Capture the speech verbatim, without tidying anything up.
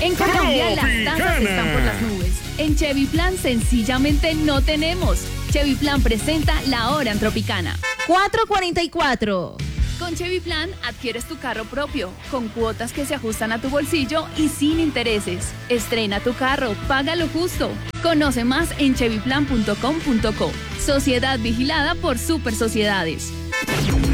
En Colombia las tasas están por las nubes. En Chevy Plan sencillamente no tenemos. Chevy Plan presenta La Hora en Tropicana. cuatro cuarenta y cuatro. Con Chevy Plan adquieres tu carro propio, con cuotas que se ajustan a tu bolsillo y sin intereses. Estrena tu carro, paga lo justo. Conoce más en chevy plan punto com punto co. Sociedad vigilada por Super Sociedades.